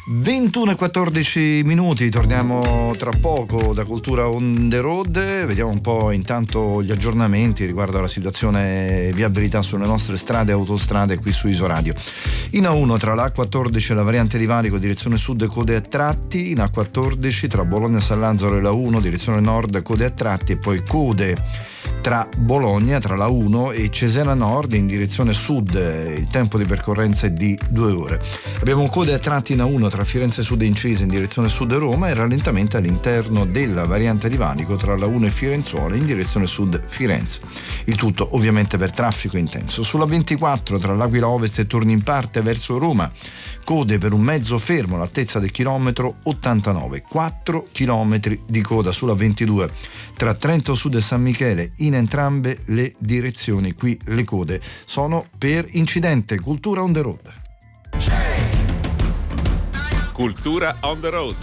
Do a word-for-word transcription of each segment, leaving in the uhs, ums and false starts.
ventuno e quattordici minuti, torniamo tra poco da Cultura on the road. Vediamo un po' intanto gli aggiornamenti riguardo alla situazione viabilità sulle nostre strade e autostrade qui su Isoradio. In A uno tra la A quattordici e la variante di Valico direzione sud code a tratti, in A quattordici tra Bologna e San Lazzaro e la uno direzione nord code a tratti, e poi code tra Bologna, tra la uno e Cesena Nord in direzione sud. Il tempo di percorrenza è di due ore. Abbiamo code a tratti in A uno tra Firenze Sud e Incisa in direzione sud Roma, e rallentamento all'interno della variante di Valico tra la uno e Firenzuola in direzione sud Firenze. Il tutto ovviamente per traffico intenso. Sulla ventiquattro tra l'Aquila Ovest e torni in parte verso Roma, code per un mezzo fermo all'altezza del chilometro ottantanove, quattro chilometri di coda sulla ventidue tra Trento Sud e San Michele in entrambe le direzioni. Qui le code sono per incidente. Cultura on the road. Cultura on the road.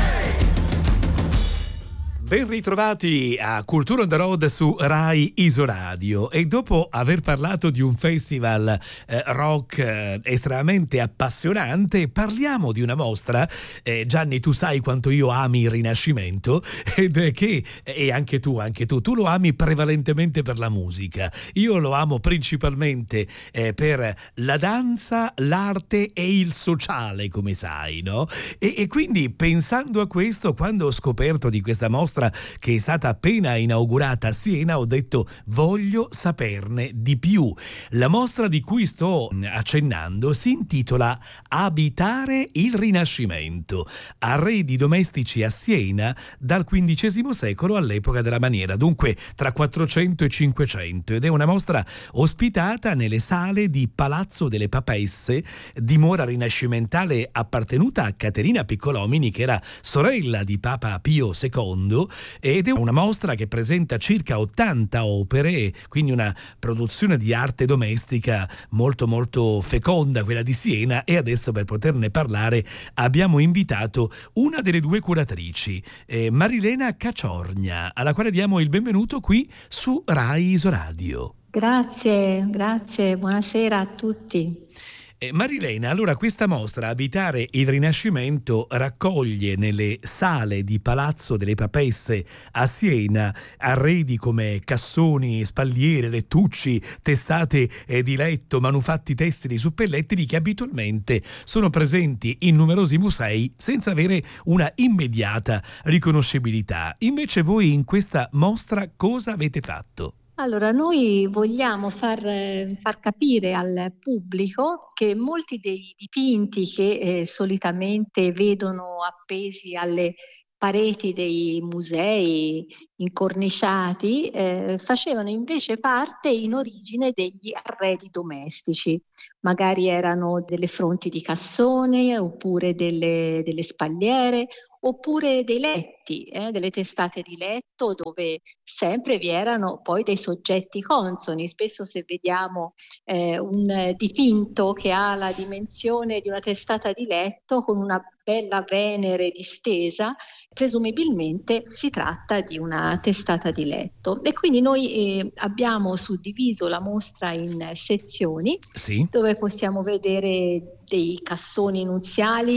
Ben ritrovati a Cultura on the Road su Rai Isoradio. E dopo aver parlato di un festival eh, rock eh, estremamente appassionante, parliamo di una mostra. eh, Gianni, tu sai quanto io ami il Rinascimento, ed è che, e anche tu, anche tu, tu lo ami prevalentemente per la musica. Io lo amo principalmente eh, per la danza, l'arte e il sociale, come sai, no? E, e quindi, pensando a questo, quando ho scoperto di questa mostra che è stata appena inaugurata a Siena, ho detto voglio saperne di più. La mostra di cui sto accennando si intitola Abitare il Rinascimento, arredi domestici a Siena dal quindicesimo secolo all'epoca della maniera, dunque tra quattrocento e cinquecento, ed è una mostra ospitata nelle sale di Palazzo delle Papesse, dimora rinascimentale appartenuta a Caterina Piccolomini, che era sorella di Papa Pio secondo, ed è una mostra che presenta circa ottanta opere, quindi una produzione di arte domestica molto molto feconda, quella di Siena. E adesso, per poterne parlare, abbiamo invitato una delle due curatrici, eh, Marilena Caciornia, alla quale diamo il benvenuto qui su Rai Isoradio. Grazie, grazie, buonasera a tutti. Marilena, allora, questa mostra Abitare il Rinascimento raccoglie nelle sale di Palazzo delle Papesse a Siena arredi come cassoni, spalliere, lettucci, testate di letto, manufatti tessili, suppellettili che abitualmente sono presenti in numerosi musei senza avere una immediata riconoscibilità. Invece voi in questa mostra cosa avete fatto? Allora, noi vogliamo far, far capire al pubblico che molti dei dipinti che eh, solitamente vedono appesi alle pareti dei musei incorniciati eh, facevano invece parte in origine degli arredi domestici. Magari erano delle fronti di cassone, oppure delle, delle spalliere, oppure dei letti, eh, delle testate di letto, dove sempre vi erano poi dei soggetti consoni. Spesso, se vediamo eh, un dipinto che ha la dimensione di una testata di letto con una bella Venere distesa, presumibilmente si tratta di una testata di letto. E quindi noi eh, abbiamo suddiviso la mostra in sezioni, sì, dove possiamo vedere dei cassoni nuziali